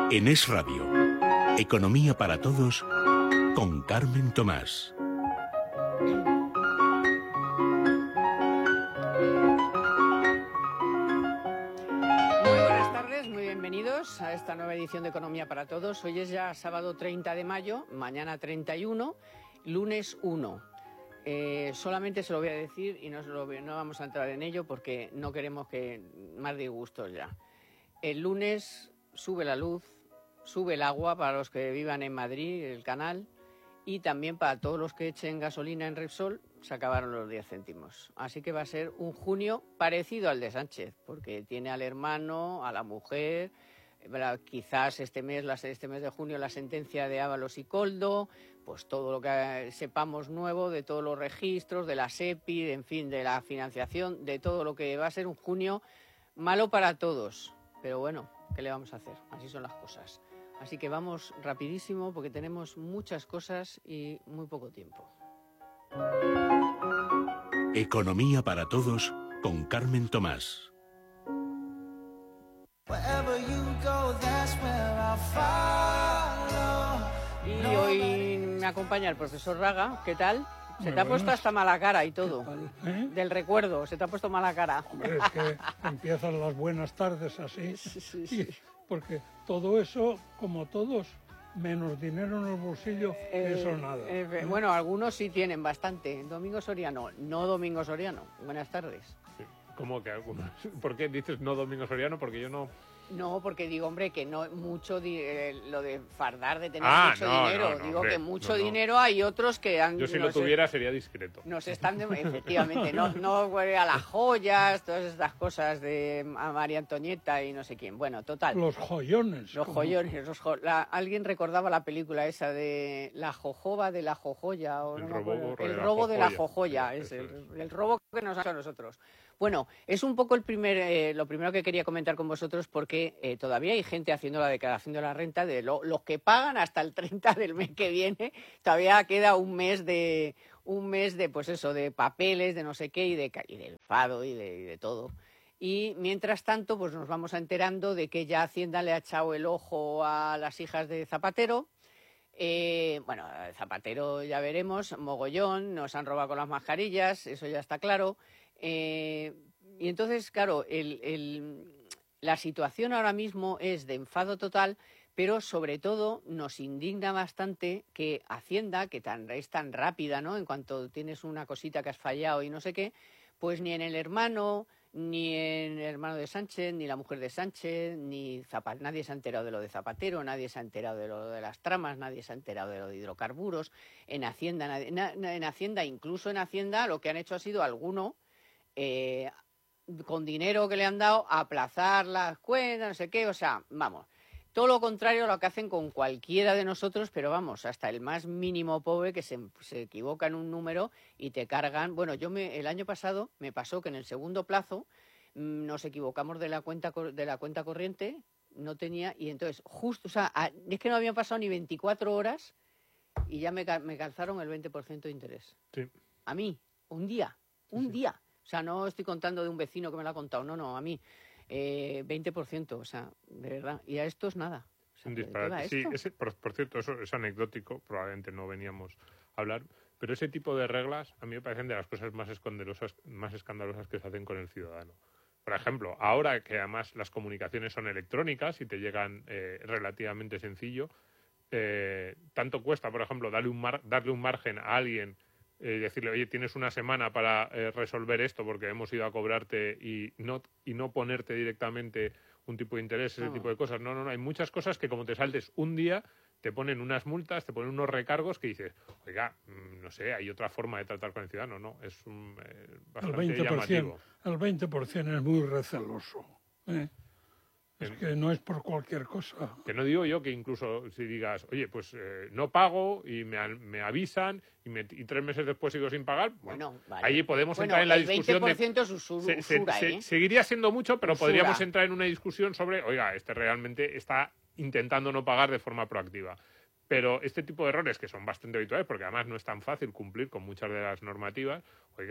En Es Radio, Economía para Todos, con Carmen Tomás. Bienvenidos a esta nueva edición de Economía para Todos. Hoy es ya sábado 30 de mayo, mañana 31, lunes 1. Solamente se lo voy a decir y no vamos a entrar en ello porque no queremos que más disgustos ya. El lunes sube la luz, sube el agua para los que vivan en Madrid, el canal, y también para todos los que echen gasolina en Repsol, se acabaron los 10 céntimos. Así que va a ser un junio parecido al de Sánchez, porque tiene al hermano, a la mujer, quizás este mes de junio la sentencia de Ábalos y Koldo, pues todo lo que sepamos nuevo de todos los registros, de la SEPI, en fin, de la financiación, de todo lo que va a ser un junio malo para todos. Pero bueno, ¿qué le vamos a hacer? Así son las cosas. Así que vamos rapidísimo porque tenemos muchas cosas y muy poco tiempo. Economía para Todos con Carmen Tomás. Y hoy me acompaña el profesor Raga. ¿Qué tal? Se te ha puesto hasta mala cara y todo. Del recuerdo, se te ha puesto mala cara. Hombre, es que empiezan las buenas tardes así. Sí. Porque todo eso, como todos, menos dinero en el bolsillo, eso nada. Bueno, algunos sí tienen bastante. Domingo Soriano, no Domingo Soriano. Buenas tardes. Sí. ¿Cómo que algunos? ¿Por qué dices no Domingo Soriano? Porque yo no... No, porque digo, hombre, que no mucho lo de fardar, de tener mucho dinero. Digo hombre, que mucho dinero hay otros que han... Yo si lo tuviera sería discreto. Nos están, efectivamente, no a las joyas, todas estas cosas de a María Antonieta y no sé quién. Bueno, total. Los joyones. Los joyones. Alguien recordaba la película esa de la jojoba de la jojoya. O el robo de la jojoya. Es el robo que nos ha hecho a nosotros. Bueno, es un poco lo primero que quería comentar con vosotros porque todavía hay gente haciendo la declaración de la renta de los que pagan hasta el 30 del mes que viene. Todavía queda un mes de pues eso, de papeles, de no sé qué y de enfado y de todo. Y mientras tanto, pues nos vamos enterando de que ya Hacienda le ha echado el ojo a las hijas de Zapatero. Bueno, Zapatero ya veremos, mogollón, nos han robado con las mascarillas, eso ya está claro. Y entonces, claro, la situación ahora mismo es de enfado total, pero sobre todo nos indigna bastante que Hacienda, que es tan rápida, ¿no? En cuanto tienes una cosita que has fallado y no sé qué, pues ni en el hermano, ni en el hermano de Sánchez, ni la mujer de Sánchez, nadie se ha enterado de lo de Zapatero, nadie se ha enterado de lo de las tramas, nadie se ha enterado de lo de hidrocarburos. En Hacienda, incluso en Hacienda, lo que han hecho ha sido con dinero que le han dado, aplazar las cuentas, no sé qué, o sea, vamos, todo lo contrario a lo que hacen con cualquiera de nosotros, pero vamos, hasta el más mínimo pobre que se equivoca en un número y te cargan. Bueno, el año pasado me pasó que en el segundo plazo nos equivocamos de la cuenta corriente, no tenía, y entonces justo, o sea, es que no habían pasado ni 24 horas y ya me calzaron el 20% de interés. Sí. A mí, un día. O sea, no estoy contando de un vecino que me lo ha contado, no, a mí. 20%, o sea, de verdad. Y a estos nada. O sea, un disparate. Sí, por cierto, eso es anecdótico, probablemente no veníamos a hablar, pero ese tipo de reglas a mí me parecen de las cosas más escandalosas que se hacen con el ciudadano. Por ejemplo, ahora que además las comunicaciones son electrónicas y te llegan relativamente sencillo, tanto cuesta, por ejemplo, darle un margen a alguien, decirle, oye, tienes una semana para resolver esto porque hemos ido a cobrarte y no ponerte directamente un tipo de interés, ese tipo de cosas. No, hay muchas cosas que como te saltes un día, te ponen unas multas, te ponen unos recargos que dices, oiga, no sé, hay otra forma de tratar con el ciudadano, ¿no? Es bastante llamativo. El 20% es muy receloso, ¿eh? Es que no es por cualquier cosa. Que no digo yo que incluso si digas, oye, pues no pago y me avisan y 3 meses después sigo sin pagar, bueno vale. Ahí podemos entrar en la discusión de... El 20% es usura, seguiría siendo mucho, pero podríamos entrar en una discusión sobre, oiga, realmente está intentando no pagar de forma proactiva. Pero este tipo de errores, que son bastante habituales, porque además no es tan fácil cumplir con muchas de las normativas, oiga,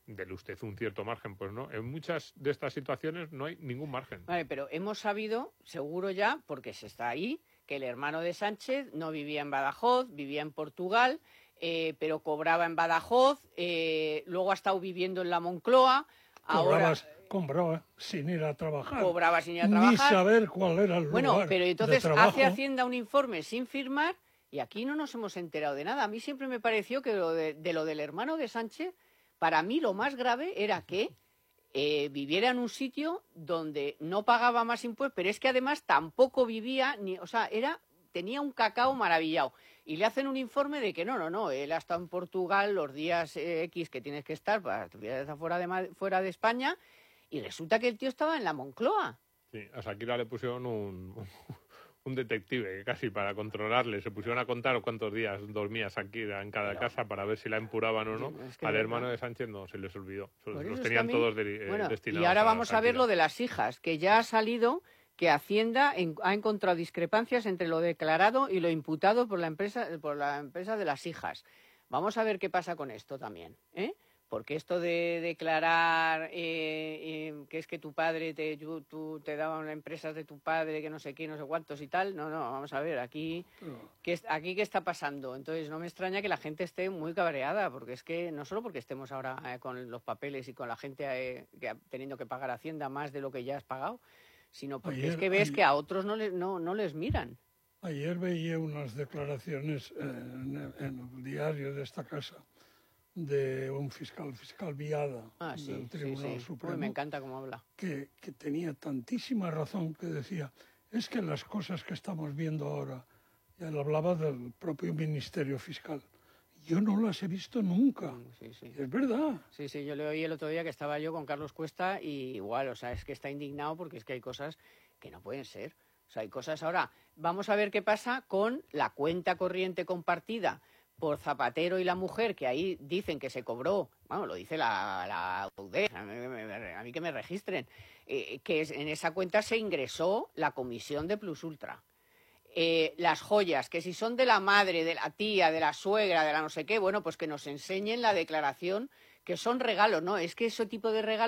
dele usted un cierto margen. Pues no, en muchas de estas situaciones no hay ningún margen. Vale, pero hemos sabido, seguro ya, porque se está ahí, que el hermano de Sánchez no vivía en Badajoz, vivía en Portugal, pero cobraba en Badajoz, luego ha estado viviendo en la Moncloa, ahora Cobraba sin ir a trabajar. cobraba sin ir a trabajar. Ni saber cuál era el Bueno, lugar pero entonces de trabajo. hace Hacienda un informe sin firmar y aquí no nos hemos enterado de nada. A mí siempre me pareció que lo del hermano de Sánchez, para mí lo más grave era que viviera en un sitio donde no pagaba más impuestos, pero es que además tampoco vivía, o sea, tenía un cacao maravillado. Y le hacen un informe de que no, él ha estado en Portugal los días X que tienes que estar para actividades fuera de España, y resulta que el tío estaba en la Moncloa. Sí, a Shakira le pusieron un detective casi para controlarle. Se pusieron a contar cuántos días dormía Shakira en cada casa para ver si la empuraban o no. Es que Al hermano de Sánchez no, se les olvidó. Por Los eso tenían todos bueno, destinados. y ahora vamos a Shakira. ver lo de las hijas, que ya ha salido que Hacienda ha encontrado discrepancias entre lo declarado y lo imputado por la empresa de las hijas. Vamos a ver qué pasa con esto también, porque esto de declarar que es que tu padre te daban empresas de tu padre, que no sé qué, no sé cuántos y tal, no, vamos a ver, aquí qué está pasando. Entonces no me extraña que la gente esté muy cabreada, porque es que no solo porque estemos ahora con los papeles y con la gente teniendo que pagar Hacienda más de lo que ya has pagado, sino porque es que ves que a otros no les miran. Ayer veía unas declaraciones en el diario de esta casa de un fiscal Viada, del Tribunal Supremo. Uy, me encanta cómo habla. Que tenía tantísima razón, que decía, es que las cosas que estamos viendo ahora, y él hablaba del propio Ministerio Fiscal, yo no las he visto nunca. Sí. Es verdad. Sí, yo le oí el otro día que estaba yo con Carlos Cuesta y igual, o sea, es que está indignado porque es que hay cosas que no pueden ser. O sea, hay cosas ahora. Vamos a ver qué pasa con la cuenta corriente compartida por Zapatero y la mujer, que ahí dicen que se cobró, bueno, lo dice la UDE, a mí que me registren, que en esa cuenta se ingresó la comisión de Plus Ultra. Las joyas, que si son de la madre, de la tía, de la suegra, de la no sé qué, bueno, pues que nos enseñen la declaración, que son regalos, ¿no? Es que ese tipo de regalos